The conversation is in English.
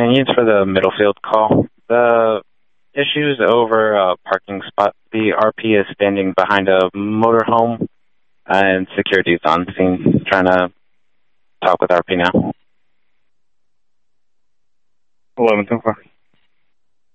And it's for the Middlefield call. The issues over a parking spot. The RP is standing behind a motorhome, and security's on scene. Trying to talk with RP now. 11-4.